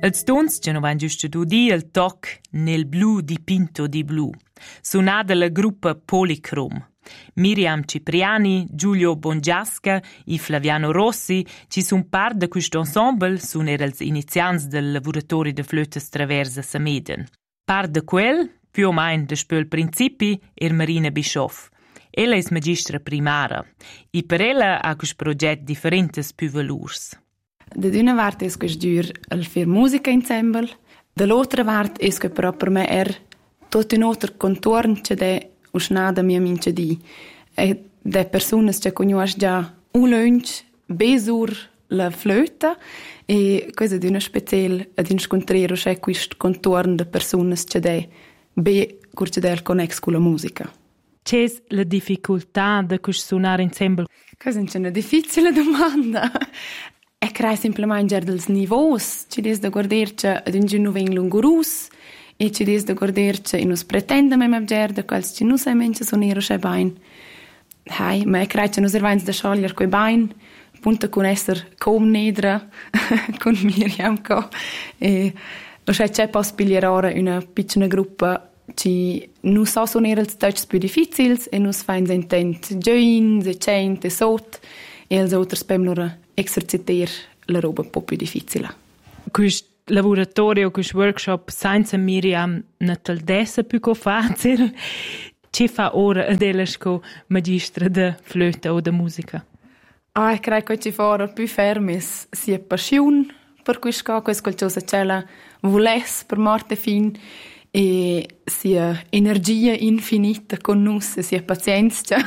Els tons che non van giusto d'udi il toc nel blu dipinto di blu, suonà dalla gruppa Polychrome. Miriam Cipriani, Giulio Bongiasca e Flaviano Rossi ci sun part de questo ensemble sun els iniziants del lavoratori de flötes traversa Sameden. Part de quel, più o meno despö il principi, Marina Bischoff. Ella es magistra primara e per ella ha quest proget differentes più valurs. Da d'una parte es quest dur il fer musica ensemble, dall'altra parte es che però per me tot un altro contorno che de usnada mia mince di e de personas che conosc già un lunch besur la flöta e cosa di una special ad incontrare c'è questo contorno de personas che de be curce del connex con la musica. C'è la difficoltà de suonare insieme? Cosa è una difficile domanda. E crea semplicemente dels niveaus, ci des da guardare che ad un giorno vengono lungurus e ci des da guardare che in us pretende mem abger da quals ci nu sai menche sonero c'è bain. Hai, ma crea che nos ervains da scioglier coi bain, punta con esser com nedra con Miriam co e lo c'è pos pigliare una piccola gruppa ci nu so sonere els touch più difficils e nus fain intent gioins e cent e sot e els autres pem lura exerciter la roba un po' più difficile. Questo laboratorio, questo workshop senza Miriam non è adesso più facile. Ci fa ora adesso magistra de flöta o de musica? Ich credo che ci fa più fermis sia passione per questo qualcosa che la volesse per morte fin e sia energia infinita con noi, sia pazienza.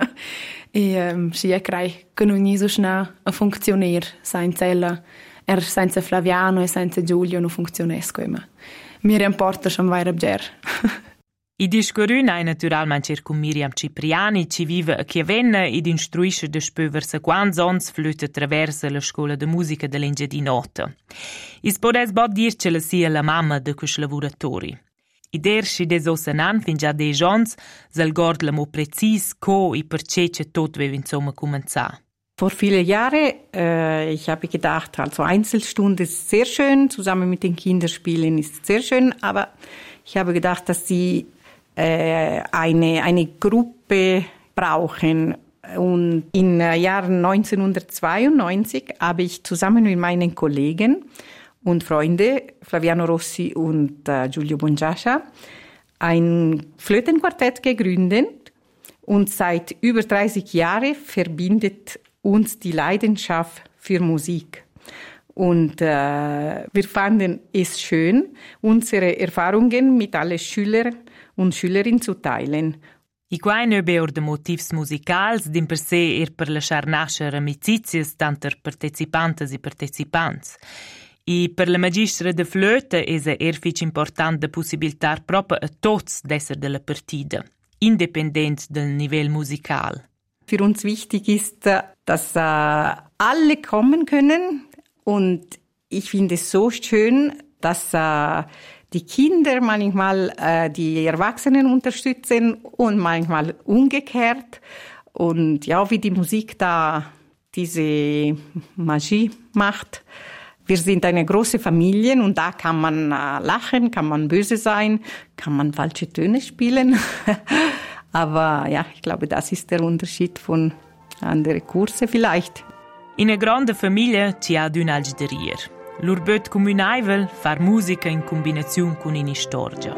E sì, credo che non è so schnell a funzionare senza ella, senza Flaviano e senza Giulio non funzionesco come. Mi importa schon weiter abger. I discorrun hai naturalmente con Miriam Cipriani, ci vive a Chiavenna ed instruisce de spöver sequans ons flöte attraverso la scuola de musica dell'Engiadina Nota. Is podes bod dir che la sia la mamma de questi lavoratori. I dersi des ossenan fin già dei gens, zal gord la mo precis co i perché che tot weve insomma commenzar. Vor viele Jahre, ich habe gedacht, also Einzelstunde ist sehr schön, zusammen mit den Kindern spielen ist sehr schön, aber ich habe gedacht, dass sie eine Gruppe brauchen. Und im Jahr 1992 habe ich zusammen mit meinen Kollegen und Freunden, Flaviano Rossi und Giulio Bongiasca, ein Flötenquartett gegründet. Und seit über 30 Jahren verbindet uns die Leidenschaft für Musik. Und wir fanden es schön, unsere Erfahrungen mit allen Schülern und Schülerinnen zu teilen. I quai ne beur de motivs musicals, din per se per lasciar nascer amicizias tanter partecipantes e partecipants. I per la magistra de flöte es fic important de possibilitar proprio a tots d'esser de la partida, independent del Niveau musical. Für uns wichtig ist, dass alle kommen können und ich finde es so schön, dass die Kinder manchmal die Erwachsenen unterstützen und manchmal umgekehrt. Und ja, wie die Musik da diese Magie macht. Wir sind eine große Familie und da kann man lachen, kann man böse sein, kann man falsche Töne spielen. Aber ja, ich glaube, das ist der Unterschied von anderen Kursen vielleicht. In einer grande Familie ci ha d'un algerier. L'urbet comunaivel far musica in combinazione con in storia.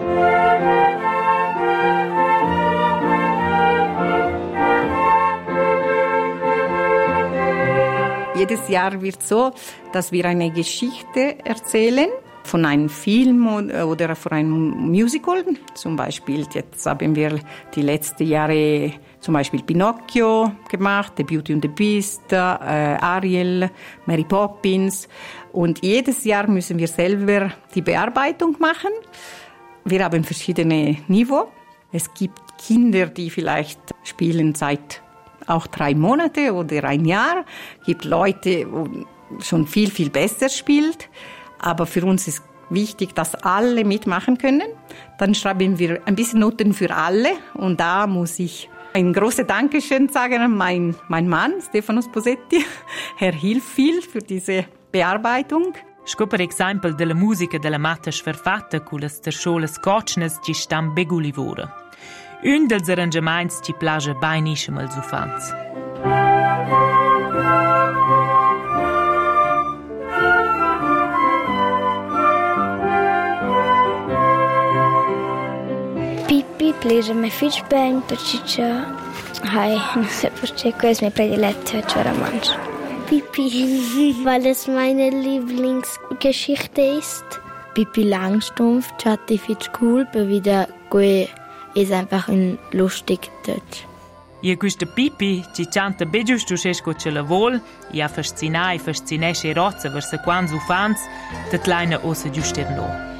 Jedes Jahr wird so, dass wir eine Geschichte erzählen von einem Film oder von einem Musical. Zum Beispiel, jetzt haben wir die letzten Jahre zum Beispiel Pinocchio gemacht, The Beauty and the Beast, Ariel, Mary Poppins. Und jedes Jahr müssen wir selber die Bearbeitung machen. Wir haben verschiedene Niveaus. Es gibt Kinder, die vielleicht spielen seit auch 3 Monate oder ein Jahr. Es gibt Leute, die schon viel, viel besser spielen. Aber für uns ist wichtig, dass alle mitmachen können. Dann schreiben wir ein bisschen Noten für alle. Und da muss ich ein großes Dankeschön sagen an mein Mann, Stefano Sposetti. Er hilft viel für diese Bearbeitung. Sco per esempio della musica della matta sferfatta con le sterscholes cocnes ci stan begulivora. Un dels arrangiaments ci plagia bainisce als ufans. Pippi plagia me fich ben perché non so perché questo mi prediletto cioè romanzo. Pippi, weil es meine Lieblingsgeschichte ist. Pippi Langstrumpf, Chatti fich cool, per wieder ist einfach ein lustig Deutsch. E questa Pippi ci canta be giusto sesco ce la vol, e a fascinai fascinesce rozza verso quanz ufans, tat leina ossa giuster no.